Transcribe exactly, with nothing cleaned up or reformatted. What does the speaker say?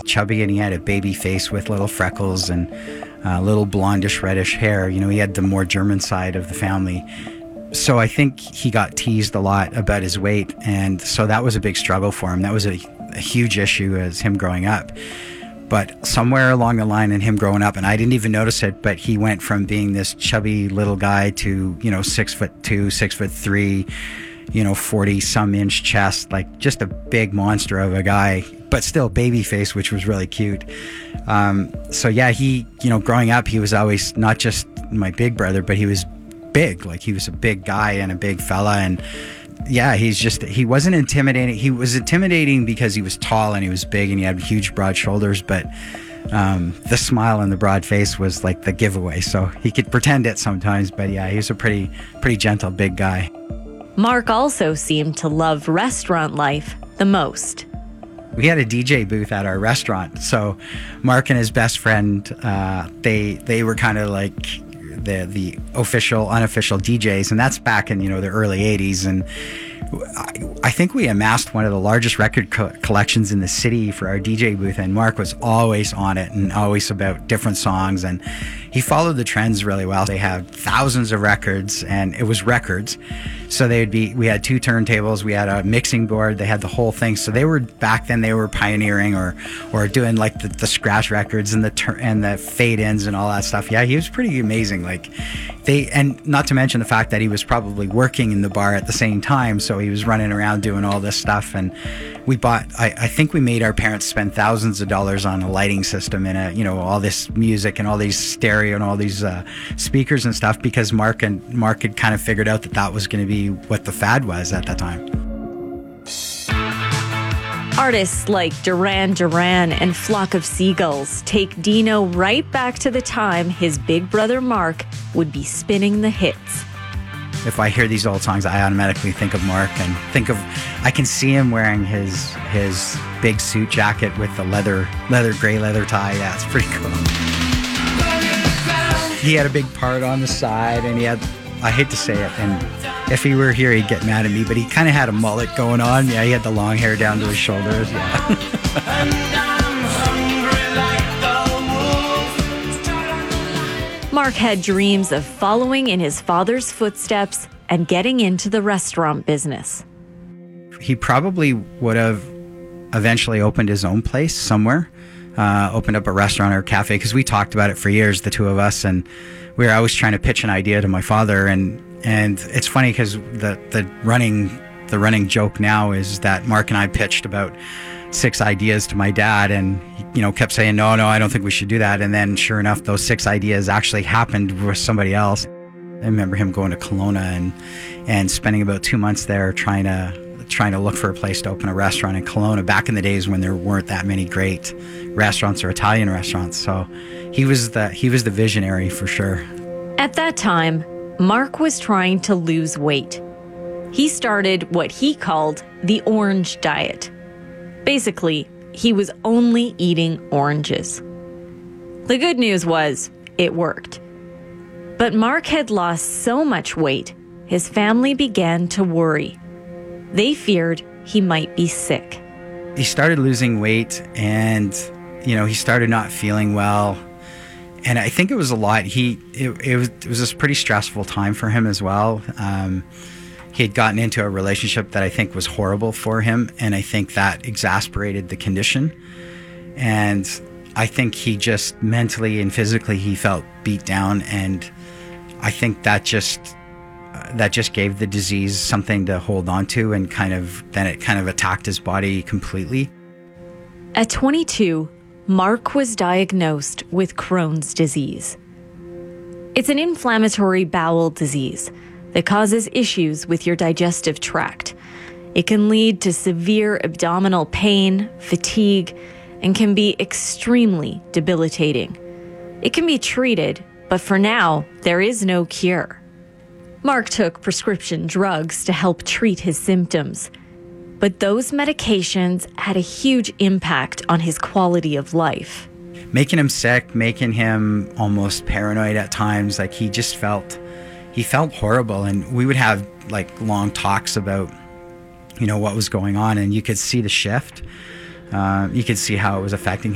chubby, and he had a baby face with little freckles and uh, little blondish reddish hair. You know, he had the more German side of the family. So I think he got teased a lot about his weight, and so that was a big struggle for him. That was a, a huge issue as him growing up. But somewhere along the line in him growing up, and I didn't even notice it, but he went from being this chubby little guy to, you know, six foot two, six foot three, you know, forty some inch chest, like just a big monster of a guy, but still baby face, which was really cute. Um, so yeah, he, you know, growing up, he was always not just my big brother, but he was big. Like he was a big guy and a big fella. And yeah, he's just, he wasn't intimidating. He was intimidating because he was tall and he was big and he had huge broad shoulders, but um, the smile and the broad face was like the giveaway. So he could pretend it sometimes, but yeah, he was a pretty, pretty gentle, big guy. Mark also seemed to love restaurant life the most. We had a D J booth at our restaurant. So Mark and his best friend, uh, they they were kind of like the the official, unofficial D Js. And that's back in, you know, the early eighties. And I, I think we amassed one of the largest record co- collections in the city for our D J booth. And Mark was always on it and always about different songs. And he followed the trends really well. They had thousands of records, and it was records. So they would be, we had two turntables, we had a mixing board, they had the whole thing. So they were, back then they were pioneering or, or doing like the, the scratch records and the tur- and the fade ins and all that stuff. Yeah, he was pretty amazing. Like they, and not to mention the fact that he was probably working in the bar at the same time. So he was running around doing all this stuff. And we bought, I, I think we made our parents spend thousands of dollars on a lighting system and a, you know, all this music and all these stereo and all these uh, speakers and stuff, because Mark and Mark had kind of figured out that that was going to be what the fad was at that time. Artists like Duran Duran and Flock of Seagulls take Dino right back to the time his big brother Mark would be spinning the hits. If I hear these old songs, I automatically think of Mark and think of, I can see him wearing his his big suit jacket with the leather, leather gray leather tie. Yeah, it's pretty cool. He had a big part on the side, and he had, I hate to say it, and if he were here, he'd get mad at me, but he kind of had a mullet going on. Yeah, he had the long hair down to his shoulders. Yeah. Mark had dreams of following in his father's footsteps and getting into the restaurant business. He probably would have eventually opened his own place somewhere, uh, opened up a restaurant or a cafe, because we talked about it for years, the two of us, and we were always trying to pitch an idea to my father. And and it's funny because the the running the running joke now is that Mark and I pitched about six ideas to my dad, and he, you know, kept saying, no, no, I don't think we should do that. And then sure enough, those six ideas actually happened with somebody else. I remember him going to Kelowna and and spending about two months there trying to trying to look for a place to open a restaurant in Kelowna back in the days when there weren't that many great restaurants or Italian restaurants. So he was the he was the visionary for sure. At that time, Mark was trying to lose weight. He started what he called the orange diet. Basically, he was only eating oranges. The good news was, it worked. But Mark had lost so much weight, his family began to worry. They feared he might be sick. He started losing weight, and, you know, he started not feeling well. And I think it was a lot. He it, it was it was a pretty stressful time for him as well. Um, he had gotten into a relationship that I think was horrible for him, and I think that exasperated the condition. And I think he just mentally and physically he felt beat down, and I think that just uh, that just gave the disease something to hold on to, and kind of then it kind of attacked his body completely. At twenty-two, Mark was diagnosed with Crohn's disease. It's an inflammatory bowel disease that causes issues with your digestive tract. It can lead to severe abdominal pain, fatigue, and can be extremely debilitating. It can be treated, but for now, there is no cure. Mark took prescription drugs to help treat his symptoms, but those medications had a huge impact on his quality of life. Making him sick, making him almost paranoid at times. Like he just felt, he felt horrible. And we would have like long talks about, you know, what was going on, and you could see the shift. Uh, you could see how it was affecting him.